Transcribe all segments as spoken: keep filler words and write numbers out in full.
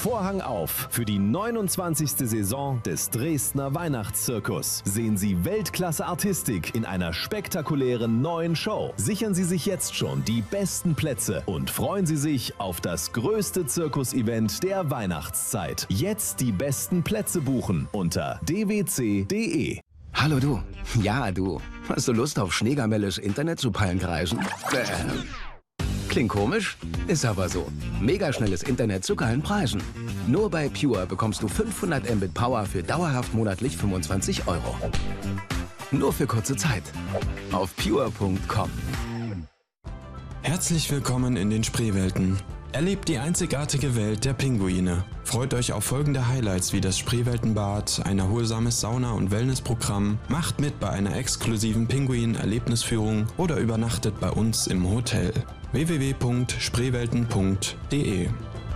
Vorhang auf für die neunundzwanzigste Saison des Dresdner Weihnachtszirkus. Sehen Sie Weltklasse-Artistik in einer spektakulären neuen Show. Sichern Sie sich jetzt schon die besten Plätze und freuen Sie sich auf das größte Zirkus-Event der Weihnachtszeit. Jetzt die besten Plätze buchen unter d w c punkt d e. Hallo du. Ja, du. Hast du Lust auf schneegamelles Internet zu Pallenkreisen? Äh. Klingt komisch? Ist aber so. Megaschnelles Internet zu geilen Preisen. Nur bei Pure bekommst du fünfhundert Mbit Power für dauerhaft monatlich fünfundzwanzig Euro. Nur für kurze Zeit. Auf pure punkt com. Herzlich willkommen in den Spreewelten. Erlebt die einzigartige Welt der Pinguine. Freut euch auf folgende Highlights wie das Spreeweltenbad, ein erholsames Sauna- und Wellnessprogramm, macht mit bei einer exklusiven Pinguin-Erlebnisführung oder übernachtet bei uns im Hotel. w w w punkt spreewelten punkt d e.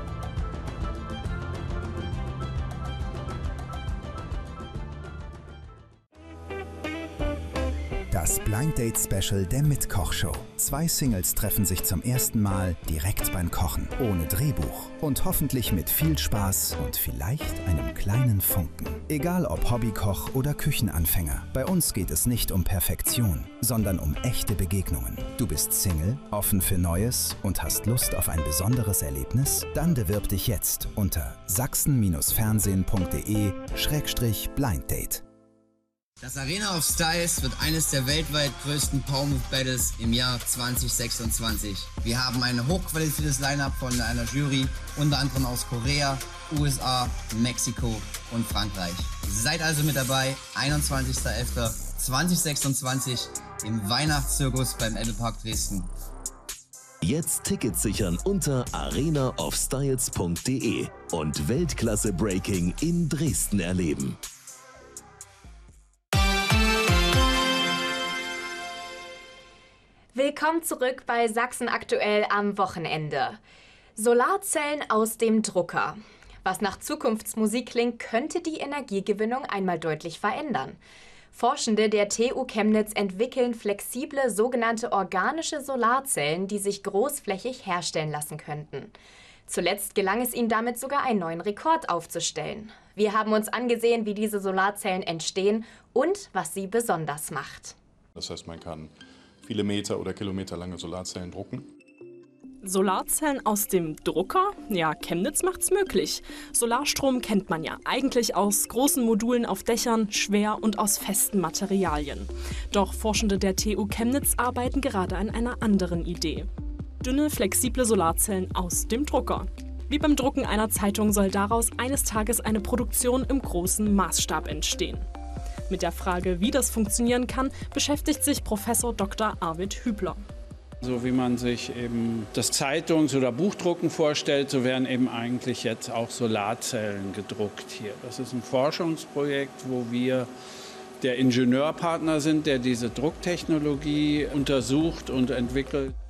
Das Blind Date Special der Mitkoch-Show. Zwei Singles treffen sich zum ersten Mal direkt beim Kochen, ohne Drehbuch und hoffentlich mit viel Spaß und vielleicht einem kleinen Funken. Egal ob Hobbykoch oder Küchenanfänger, bei uns geht es nicht um Perfektion, sondern um echte Begegnungen. Du bist Single, offen für Neues und hast Lust auf ein besonderes Erlebnis? Dann bewirb dich jetzt unter sachsen fernsehen punkt d e Schrägstrich Blind Date. Das Arena of Styles wird eines der weltweit größten Power Move Battles im Jahr zwanzig sechsundzwanzig. Wir haben ein hochqualifiziertes Line-Up von einer Jury, unter anderem aus Korea, U S A, Mexiko und Frankreich. Seid also mit dabei, einundzwanzigster elfter zweitausendsechsundzwanzig im Weihnachtszirkus beim Apple Park Dresden. Jetzt Tickets sichern unter arena of styles punkt d e und Weltklasse Breaking in Dresden erleben. Willkommen zurück bei Sachsen aktuell am Wochenende. Solarzellen aus dem Drucker. Was nach Zukunftsmusik klingt, könnte die Energiegewinnung einmal deutlich verändern. Forschende der T U Chemnitz entwickeln flexible sogenannte organische Solarzellen, die sich großflächig herstellen lassen könnten. Zuletzt gelang es ihnen damit sogar einen neuen Rekord aufzustellen. Wir haben uns angesehen, wie diese Solarzellen entstehen und was sie besonders macht. Das heißt, man kann viele Meter oder Kilometer lange Solarzellen drucken. Solarzellen aus dem Drucker? Ja, Chemnitz macht's möglich. Solarstrom kennt man ja eigentlich aus großen Modulen auf Dächern, schwer und aus festen Materialien. Doch Forschende der T U Chemnitz arbeiten gerade an einer anderen Idee. Dünne, flexible Solarzellen aus dem Drucker. Wie beim Drucken einer Zeitung soll daraus eines Tages eine Produktion im großen Maßstab entstehen. Mit der Frage, wie das funktionieren kann, beschäftigt sich Professor Doktor Arvid Hübler. So wie man sich eben das Zeitungs- oder Buchdrucken vorstellt, so werden eben eigentlich jetzt auch Solarzellen gedruckt hier. Das ist ein Forschungsprojekt, wo wir der Ingenieurpartner sind, der diese Drucktechnologie untersucht und entwickelt.